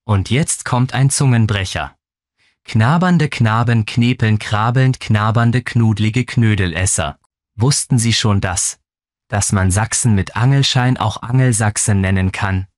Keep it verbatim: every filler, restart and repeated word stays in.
Und jetzt kommt ein Zungenbrecher. Knabernde Knaben knepeln krabelnd knabernde knudlige Knödelesser. Wussten Sie schon das? Dass man Sachsen mit Angelschein auch Angelsachsen nennen kann?